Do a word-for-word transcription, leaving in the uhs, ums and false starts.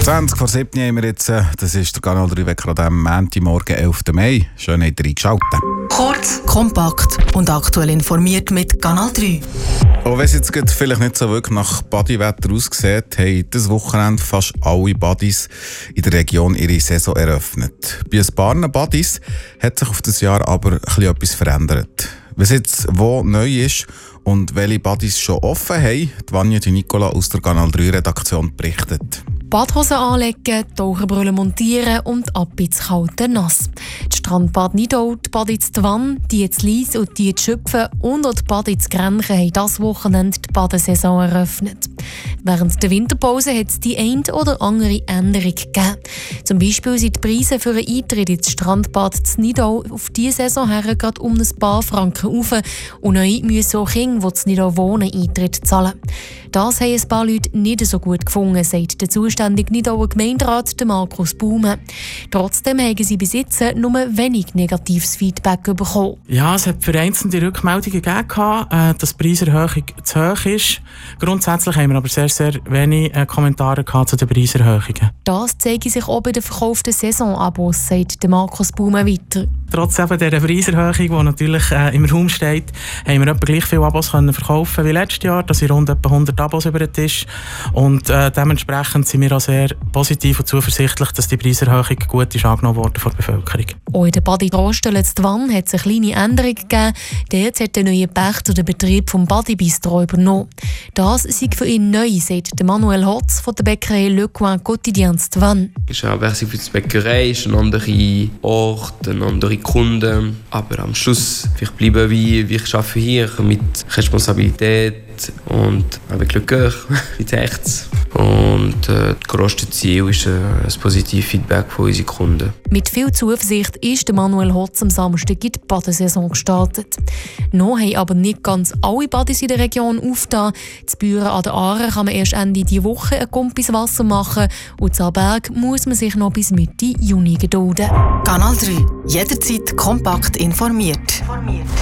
zwanzig vor sieben haben wir jetzt, das ist der Kanal drei Wecker an diesem Montagmorgen, elften Mai. Schön, habt ihr eingeschaltet. Kurz, kompakt und aktuell informiert mit Kanal drei. Auch wenn es jetzt vielleicht nicht so wirklich nach Bodywetter aussieht, haben dieses Wochenende fast alle Buddies in der Region ihre Saison eröffnet. Bei ein paar Buddies hat sich auf das Jahr aber etwas verändert. Was jetzt wo neu ist und welche Buddies schon offen haben, die Vanja Di Nicola aus der Kanal drei Redaktion berichtet. Badhosen anlegen, Taucherbrille montieren und ab ins kalte Nass. Die Strandbad Nidau, die Bad ins Twann, die in Lies und die in Schöpfen und auch die Bad ins Grenchen haben dieses Wochenende die Badesaison eröffnet. Während der Winterpause hat es die eine oder andere Änderung gegeben. Zum Beispiel sind die Preise für einen Eintritt ins Strandbad in Nidau auf diese Saison her gerade um ein paar Franken rauf und neu müssen auch Kinder, die in Nidau wohnen, Eintritt zahlen. Das haben ein paar Leute nicht so gut gefunden, sagt der zuständige Nidauer Gemeinderat Markus Baume. Trotzdem haben sie bis jetzt nur wenig negatives Feedback bekommen. Ja, es hat vereinzelte Rückmeldungen gegeben, dass die Preiserhöhung zu hoch ist. Grundsätzlich haben wir aber sehr, sehr wenig Kommentare zu den Preiserhöhungen. Das zeige sich auch bei den verkauften Saisonabos, sagt Markus Baume weiter. Trotz eben dieser Preiserhöhung, die natürlich äh, im Raum steht, haben wir etwa gleich viele Abos können verkaufen wie letztes Jahr. Das sind rund etwa hundert Abos über den Tisch. Und äh, dementsprechend sind wir auch sehr positiv und zuversichtlich, dass die Preiserhöhung gut ist angenommen worden von der Bevölkerung. Auch in der Badi Trostel in Twann hat es eine kleine Änderung gegeben. Dort hat der neue Pächter den Betrieb vom Badi Bistro übernommen. Das sei für ihn neu, sagt Manuel Hotz von der Bäckerei Le Coin Quotidien in Twann. Es ist eine Wechsel für die Bäckerei, es ist ein anderer Ort, eine andere Kunden. Aber am Schluss vielleicht bleiben wie, wie ich arbeite hier mit Responsabilität und avec le cœur, mit Herz. Und äh, das grösste Ziel ist äh, ein positives Feedback von unseren Kunden. Mit viel Zuversicht ist der Manuel Hotz am Samstag in die Badesaison gestartet. Noch haben aber nicht ganz alle Badis in der Region aufgetan. In Büren an der Aare kann man erst Ende dieser Woche ein Kumpiswasser machen und in Berg muss man sich noch bis Mitte Juni gedulden. Kanal drei. Jederzeit kompakt informiert.